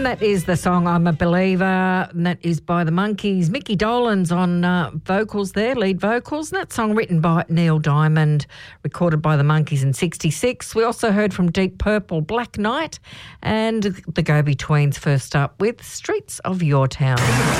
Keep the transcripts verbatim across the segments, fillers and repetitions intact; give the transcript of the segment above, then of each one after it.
And that is the song I'm a Believer, and that is by the Monkees. Mickey Dolenz on uh, vocals there, lead vocals, and that song written by Neil Diamond, recorded by the Monkees in sixty-six. We also heard from Deep Purple, Black Knight, and the Go-Betweens first up with Streets of Your Town.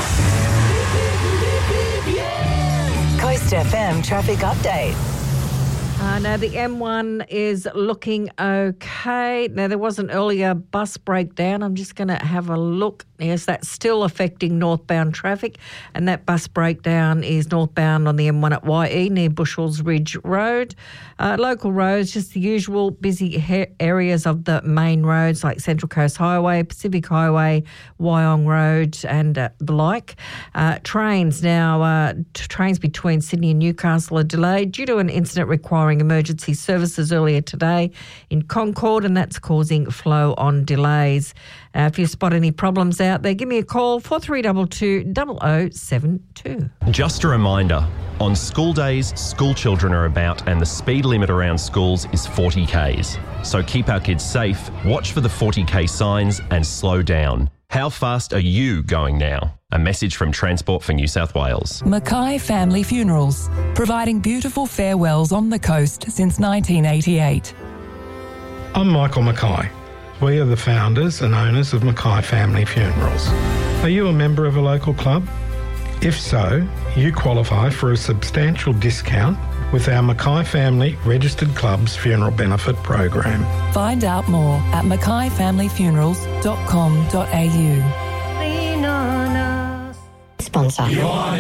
Coast F M traffic update. Uh, now, the M one is looking okay. Now, there was an earlier bus breakdown. I'm just going to have a look. Yes, that's still affecting northbound traffic, and that bus breakdown is northbound on the M one at Y E near Bushells Ridge Road. Uh, local roads, just the usual busy he- areas of the main roads like Central Coast Highway, Pacific Highway, Wyong Road and uh, the like. Uh, trains now, uh, t- trains between Sydney and Newcastle are delayed due to an incident requiring emergency services earlier today in Concord, and that's causing flow on delays. Uh, if you spot any problems out there, give me a call, four three two two, zero zero seven two. Just a reminder, on school days, school children are about and the speed limit around schools is forty kays. So keep our kids safe, watch for the forty k signs and slow down. How fast are you going now? A message from Transport for New South Wales. Mackay Family Funerals, providing beautiful farewells on the coast since nineteen eighty-eight. I'm Michael Mackay. We are the founders and owners of Mackay Family Funerals. Are you a member of a local club? If so, you qualify for a substantial discount with our Mackay Family Registered Clubs Funeral Benefit Program. Find out more at mackay family funerals dot com dot a u. Sponsor.